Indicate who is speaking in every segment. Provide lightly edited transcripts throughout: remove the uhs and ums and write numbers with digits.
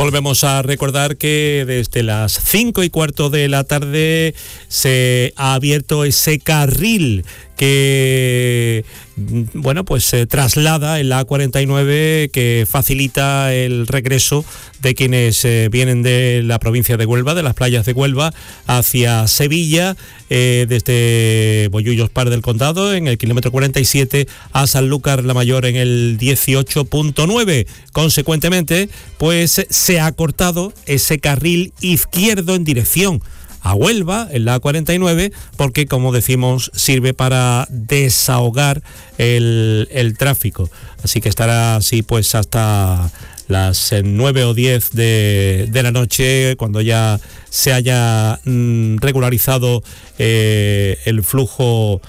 Speaker 1: Volvemos a recordar que desde las 5:15 de la tarde se ha abierto ese carril que, bueno, pues se traslada en la A49, que facilita el regreso de quienes vienen de la provincia de Huelva, de las playas de Huelva, hacia Sevilla, desde Bollullos Par del Condado, en el kilómetro 47, a Sanlúcar la Mayor en el 18.9. Consecuentemente, pues se ha cortado ese carril izquierdo en dirección a Huelva, en la A49, porque, como decimos, sirve para desahogar el tráfico. Así que estará así pues hasta las 9 o 10 de la noche, cuando ya se haya regularizado el flujo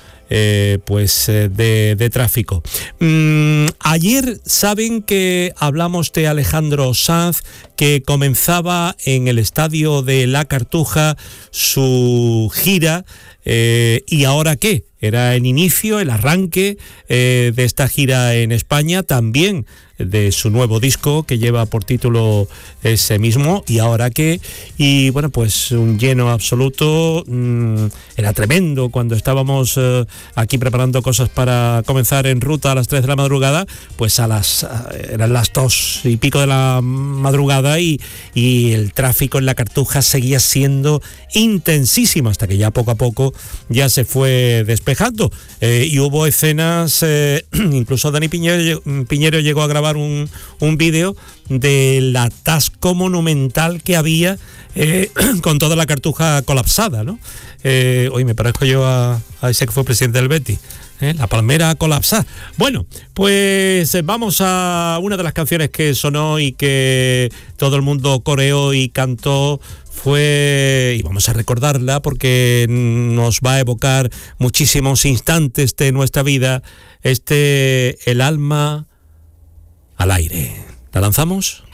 Speaker 1: de tráfico. Ayer saben que hablamos de Alejandro Sanz, que comenzaba en el estadio de La Cartuja su gira, y ahora ¿qué? Era el inicio, el arranque de esta gira en España, también de su nuevo disco que lleva por título ese mismo, y ahora qué. Y bueno, pues un lleno absoluto. Era tremendo cuando estábamos aquí preparando cosas para comenzar en ruta a las 3 de la madrugada, pues eran las 2 y pico de la madrugada, y el tráfico en La Cartuja seguía siendo intensísimo, hasta que ya poco a poco ya se fue despejando, y hubo escenas, incluso Dani Piñero llegó a grabar un vídeo del atasco monumental que había, con toda La Cartuja colapsada, ¿no? Hoy me parezco yo a ese que fue presidente del Betis, La Palmera colapsada. Bueno, pues vamos a una de las canciones que sonó y que todo el mundo coreó y cantó. Y vamos a recordarla porque nos va a evocar muchísimos instantes de nuestra vida. El alma al aire. ¿La lanzamos?